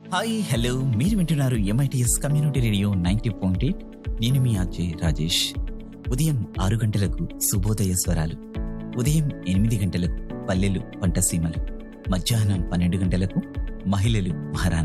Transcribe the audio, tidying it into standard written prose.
Hi hello మీరు వింటున్నారు MITS community radio 90.8. నేను మీ అజయ్ రాజేష్. ఉదయం 6 గంటలకు శుభోదయ స్వరాలు, ఉదయం 8 గంటలకు పల్లెలు పంటసీమలు, మధ్యాహ్నం 12 గంటలకు మహిళలు మహారాణి.